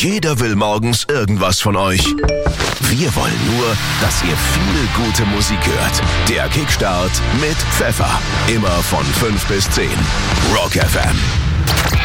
Jeder will morgens irgendwas von euch. Wir wollen nur, dass ihr viel gute Musik hört. Der Kickstart mit Pfeffer. Immer von 5 bis 10. Rock FM.